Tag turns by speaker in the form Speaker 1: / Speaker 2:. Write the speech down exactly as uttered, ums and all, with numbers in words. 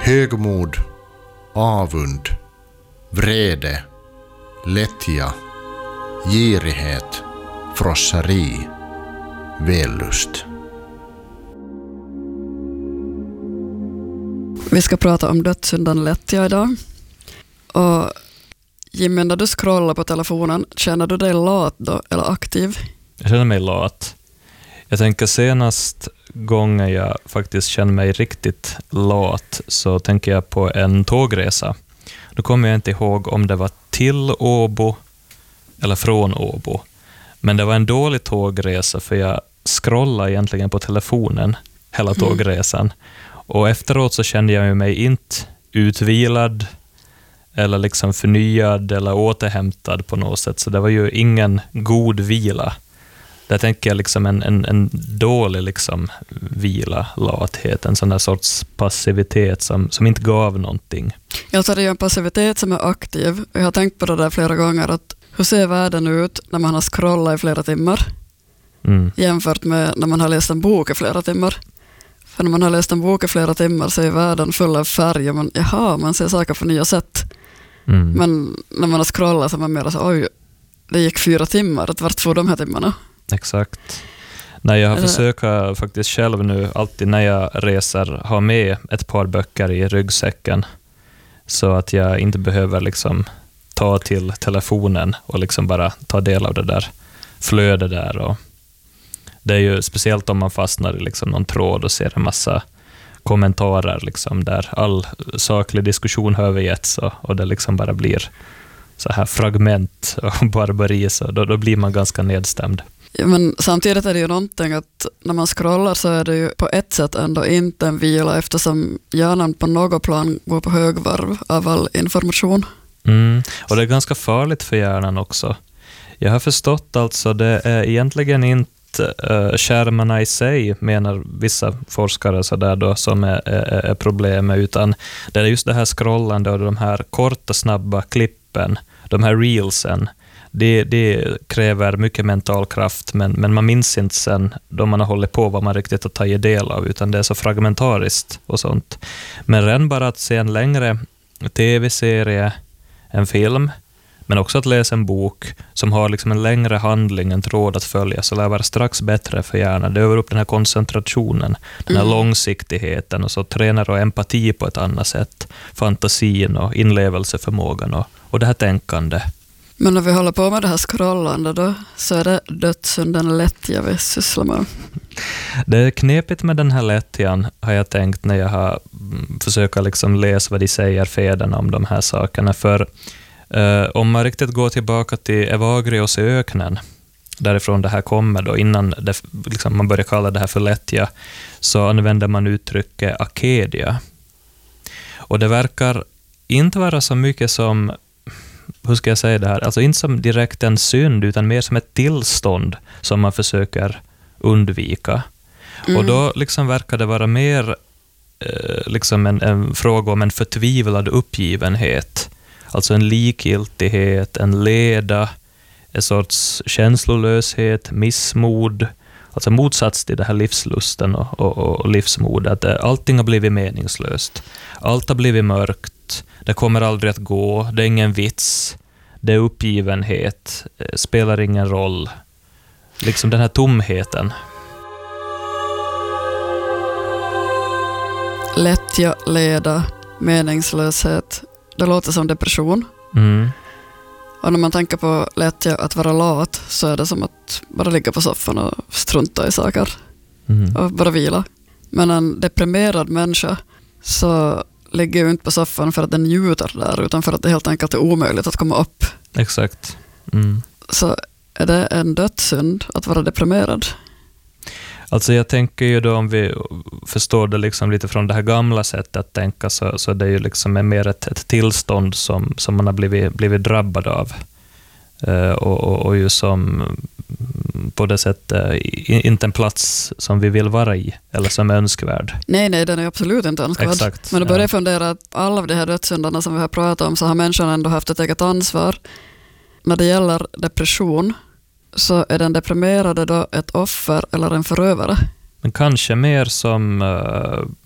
Speaker 1: högmod, avund, vrede, lättja, girighet, frosseri, vällust.
Speaker 2: Vi ska prata om dödssyndan lättja idag. Och Jimmy, när du scrollar på telefonen, känner du dig lat då eller aktiv?
Speaker 3: Jag känner mig lat. Jag tänker senast gången jag faktiskt känner mig riktigt lat så tänker jag på en tågresa. Då kommer jag inte ihåg om det var till Åbo eller från Åbo. Men det var en dålig tågresa för jag scrollade egentligen på telefonen hela tågresan. Mm. Och efteråt så kände jag mig inte utvilad eller liksom förnyad eller återhämtad på något sätt. Så det var ju ingen god vila. Där tänker jag liksom en, en, en dålig liksom vila, lathet, en sån där sorts passivitet som, som inte gav någonting.
Speaker 2: Jag tar det ju en passivitet som är aktiv. Jag har tänkt på det där flera gånger, att hur ser världen ut när man har scrollat i flera timmar mm. jämfört med när man har läst en bok i flera timmar. För när man har läst en bok i flera timmar så är världen full av färg och man, jaha, man ser saker på nya sätt. Mm. Men när man har scrollat så är man mer så, oj, det gick fyra timmar, att vart får de här timmarna?
Speaker 3: Exakt. Nej, jag har försökt faktiskt själv nu, alltid när jag reser, ha med ett par böcker i ryggsäcken så att jag inte behöver liksom ta till telefonen och liksom bara ta del av det där flödet där. Och det är ju speciellt om man fastnar i liksom någon tråd och ser en massa kommentarer liksom där all saklig diskussion har övergetts och, och det liksom bara blir så här fragment och barbari, så då, då blir man ganska nedstämd.
Speaker 2: Ja, men samtidigt är det ju någonting att när man scrollar så är det ju på ett sätt ändå inte en vila, eftersom hjärnan på något plan går på högvarv av all information.
Speaker 3: Mm. Och det är ganska farligt för hjärnan också. Jag har förstått alltså det är egentligen inte uh, skärmarna i sig, menar vissa forskare så där då, som är, är, är problemet, utan det är just det här scrollande och de här korta snabba klippen, de här reelsen. Det, det kräver mycket mental kraft, men, men man minns inte sen då man har hållit på vad man riktigt har tagit del av, utan det är så fragmentariskt och sånt. Men redan bara att se en längre tv-serie, en film, men också att läsa en bok som har liksom en längre handling, en tråd att följa, så lär vara strax bättre för hjärnan. Det övar upp den här koncentrationen, den här mm. långsiktigheten, och så tränar och empati på ett annat sätt, fantasin och inlevelseförmågan och, och det här tänkande.
Speaker 2: Men när vi håller på med det här scrollande då, så är det dödsynden lättja vi sysslar med.
Speaker 3: Det är knepigt med den här lättjan, har jag tänkt när jag har försökt liksom läsa vad de säger fäderna om de här sakerna. För eh, om man riktigt går tillbaka till Evagrios i öknen, därifrån det här kommer då, innan det, liksom man börjar kalla det här för lättja, så använder man uttrycket akedia. Och det verkar inte vara så mycket som, hur ska jag säga det här, alltså inte som direkt en synd, utan mer som ett tillstånd som man försöker undvika. Mm. Och då liksom verkar det vara mer eh, liksom en, en fråga om en förtvivlad uppgivenhet, alltså en likgiltighet, en leda, en sorts känslolöshet, missmod, alltså motsats till det här livslusten och, och, och livsmod, att allting har blivit meningslöst, allt har blivit mörkt, det kommer aldrig att gå, det är ingen vits, det är uppgivenhet, spelar ingen roll, liksom den här tomheten.
Speaker 2: Lättja, leda, meningslöshet, det låter som depression.
Speaker 3: Mm.
Speaker 2: Och när man tänker på lättja, att vara lat, så är det som att bara ligga på soffan och strunta i saker mm. och bara vila. Men en deprimerad människa så ligger ju inte på soffan för att den njuter där, utan för att det helt enkelt är omöjligt att komma upp.
Speaker 3: Exakt. Mm.
Speaker 2: Så är det en dödssynd att vara deprimerad?
Speaker 3: Alltså jag tänker ju då, om vi förstår det liksom lite från det här gamla sättet att tänka, så, så det är ju liksom mer ett, ett tillstånd som, som man har blivit, blivit drabbad av. Uh, och, och, och ju som på det sättet uh, inte en plats som vi vill vara i eller som är önskvärd.
Speaker 2: Nej, nej, den är absolut inte önskvärd. Exakt, men då börjar jag fundera att alla av de här dödssyndarna som vi har pratat om, så har människan ändå haft ett eget ansvar. När det gäller depression, så är den deprimerade då ett offer eller en förövare?
Speaker 3: Men kanske mer som uh,